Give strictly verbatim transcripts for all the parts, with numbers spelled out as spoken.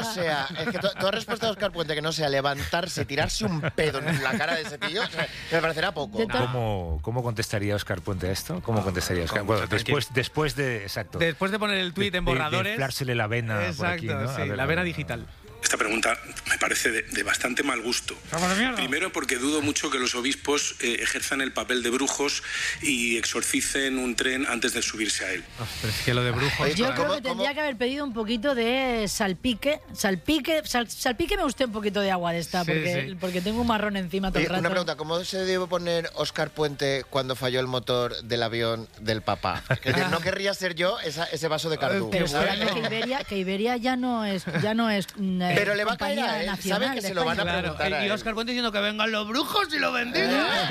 no sea, es que to- toda respuesta de Óscar Puente que no sea levantarse, tirarse un pedo en la cara de ese tío, o sea, me parecerá poco. De to- ¿Cómo, ¿Cómo contestaría Óscar Puente a esto? ¿Cómo Ah, contestaría Óscar? con Bueno, mucho después, después de... Exacto. Después de poner el tuit en De- de- borradores... De inflársele la vena Exacto, por aquí, ¿no? A sí, ver, la a vena ver, digital. Esta pregunta me parece de, de bastante mal gusto. Primero porque dudo mucho que los obispos eh, ejerzan el papel de brujos y exorcicen un tren antes de subirse a él. Oh, pero es que lo de brujos... Oye, Yo ¿Cómo- creo que cómo- tendría que haber pedido un poquito de salpique. Salpique, sal- salpique me usted un poquito de agua de esta, Sí, porque, sí. porque tengo un marrón encima todo Oye, el rato. una pregunta, ¿cómo se debe poner Óscar Puente cuando falló el motor del avión del papá? Es decir, no querría ser yo esa- ese vaso de cardú. Pero ¿sabes? espérate, que Iberia, que Iberia ya no es, ya no es mm, eh, Pero le va a caer compañía a él, nacional sabe que de se lo van a España. Claro, preguntar a y él. Óscar Puente diciendo que vengan los brujos y lo bendigan.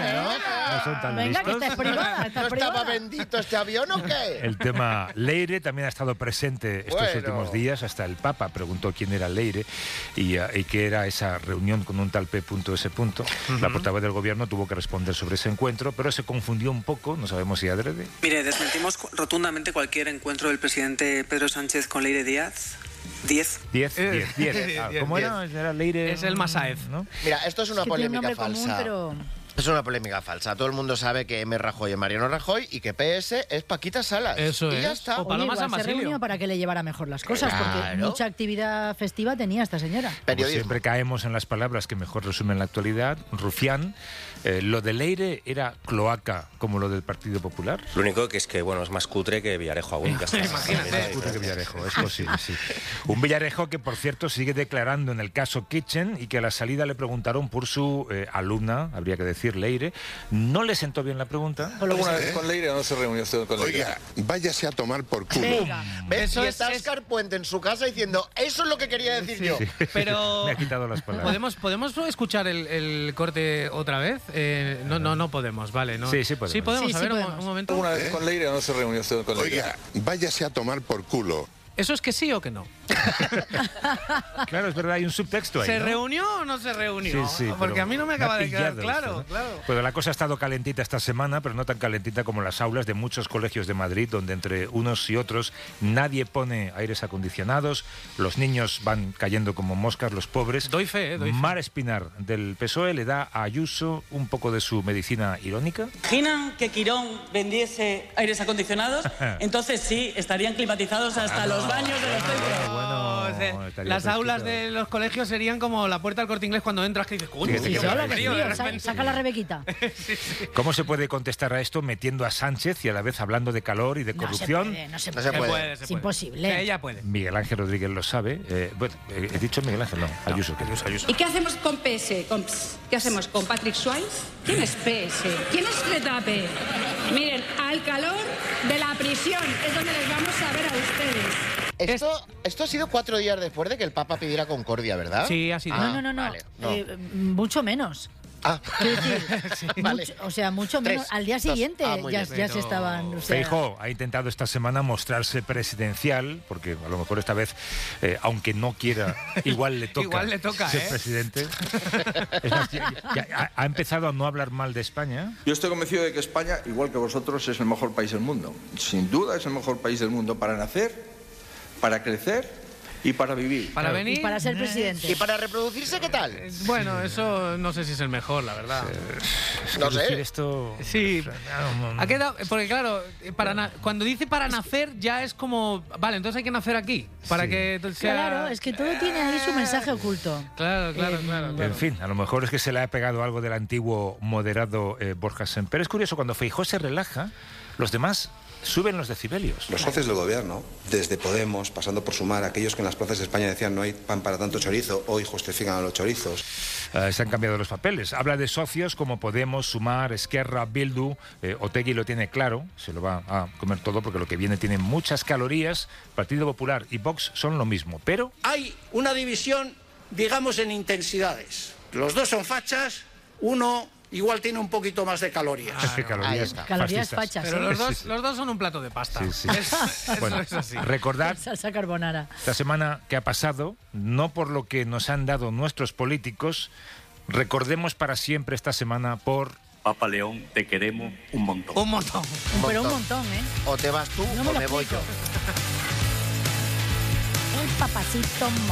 No son tan Venga, que listos. esta es privada, esta ¿No es estaba privada. bendito este avión o qué? El tema Leire también ha estado presente estos Bueno. últimos días. Hasta el Papa preguntó quién era Leire y, uh, y qué era esa reunión con un tal P. S. La portavoz del gobierno tuvo que responder sobre ese encuentro, pero se confundió un poco, no sabemos si adrede. Mire, desmentimos cu- rotundamente cualquier encuentro del presidente Pedro Sánchez con Leire Díaz. Diez. Diez, Eh, diez, diez. diez, Ah, diez, ¿Cómo diez. era? Era Leire... Es el Masáez. ¿no? Mira, esto es una Es que tiene un polémica nombre común, falsa. pero... Es una polémica falsa. Todo el mundo sabe que M. Rajoy es Mariano Rajoy y que P S es Paquita Salas. Eso y ya es. está. O Paloma Oye, San igual se Basilio. reunió para que le llevara mejor las cosas, porque Claro. mucha actividad festiva tenía esta señora. Como Periodismo. siempre caemos en las palabras que mejor resumen la actualidad. Rufián, eh, lo de Leire era cloaca como lo del Partido Popular. Lo único que es que, bueno, es más cutre que Villarejo aún. Ya está. Imagínate. Escucha que Villarejo, es posible, sí. Un Villarejo que, por cierto, sigue declarando en el caso Kitchen y que a la salida le preguntaron por su eh, alumna, habría que decir Leire. No le sentó bien la pregunta. ¿Alguna vez con Leire o no se reunió usted con Leire? Oiga, váyase a tomar por culo. Venga. ¿Ves? Eso y es- está es- Óscar Puente en su casa diciendo, eso es lo que quería decir yo. Pero... Me ha quitado las palabras. ¿Podemos, ¿Podemos escuchar el, el corte otra vez? Eh, no, no, no podemos, vale. No. Sí, sí podemos. Sí podemos, Sí, a sí ver, un- podemos. un momento. ¿Alguna vez con Leire o no se reunió usted con Leire? Oiga, váyase a tomar por culo. ¿Eso es que sí o que no? Claro, es verdad, hay un subtexto ahí, ¿Se ¿no? reunió o no se reunió? Sí, sí, Porque pero a mí no me me acaba ha de quedar pillado claro, esto, ¿no? claro. Pues la cosa ha estado calentita esta semana, pero no tan calentita como las aulas de muchos colegios de Madrid, donde entre unos y otros nadie pone aires acondicionados, los niños van cayendo como moscas, los pobres. Doy fe, eh, doy fe. Mar Espinar, del P S O E, le da a Ayuso un poco de su medicina irónica. ¿Imaginan que Quirón vendiese aires acondicionados? Entonces sí, estarían climatizados hasta los baños de los centros. Bueno, O sea, estaría las aulas fresquito. de los colegios serían como la puerta del Corte Inglés cuando entras que dices, coño, Sí, qué sí, Hola, qué frío, frío, de sa- repente. saca la Rebequita. ¿Cómo se puede contestar a esto metiendo a Sánchez y a la vez hablando de calor y de No se corrupción? puede, no se No puede. se Se puede. puede, se Es puede. imposible. Que ella puede. Miguel Ángel Rodríguez lo sabe. Eh, bueno, eh, he dicho Miguel Ángel, no, Ayuso. que- Ayuso, Ayuso. ¿Y qué hacemos con P S? ¿Con ps? ¿Qué hacemos con Patrick Swayze? ¿Quién es P S? ¿Quién es Retape? Miren, al calor de la prisión es donde les vamos a ver a ustedes. Esto, esto ha sido cuatro días después de que el Papa pidiera concordia, ¿verdad? Sí, ha sido. Ah, No, no, no, no. vale, no. Eh, mucho menos. Ah, Quiero decir, vale. mucho- o sea, mucho menos. Tres, Al día dos. siguiente Ah, muy ya, bien. ya se Pero- estaban. O sea, Feijóo ha intentado esta semana mostrarse presidencial, porque a lo mejor esta vez, eh, aunque no quiera, igual le toca, Igual le toca, ser ¿eh? presidente. Es más, ya- ya ha, ha empezado a no hablar mal de España. Yo estoy convencido de que España, igual que vosotros, es el mejor país del mundo. Sin duda es el mejor país del mundo para nacer, para crecer y para vivir. Para y venir. para ser presidente. ¿Y para reproducirse qué tal? Eh, Bueno, eso no sé si es el mejor, la verdad. Es No que sé. decir esto... Sí, no, no, ha quedado, porque claro, para na- cuando dice para nacer ya es como, vale, entonces hay que nacer aquí, para Sí. que sea... Claro, es que todo tiene ahí su mensaje oculto. Claro, claro, Eh, claro, claro. En fin, a lo mejor es que se le ha pegado algo del antiguo moderado eh, Borja Semper. Es curioso, cuando Feijóo se relaja, los demás suben los decibelios. Los socios del gobierno, desde Podemos, pasando por Sumar, aquellos que en las plazas de España decían no hay pan para tanto chorizo, hoy justifican a los chorizos. Eh, se han cambiado los papeles. Habla de socios como Podemos, Sumar, Esquerra, Bildu. Eh, Otegi lo tiene claro, se lo va a comer todo porque lo que viene tiene muchas calorías. Partido Popular y Vox son lo mismo, pero... Hay una división, digamos, en intensidades. Los dos son fachas, uno igual tiene un poquito más de calorías. ¿Qué calorías? ahí está. Calorías Fascistas. fachas, Pero ¿eh? los dos, Sí, sí. los dos son un plato de pasta. Sí, sí. Es- eso Bueno, es así. recordad Salsa carbonara. esta semana que ha pasado, no por lo que nos han dado nuestros políticos, recordemos para siempre esta semana por... Papa León, te queremos un montón. Un montón. Pero un montón, ¿eh? O te vas tú No me o lo me voy explico. yo. El papacito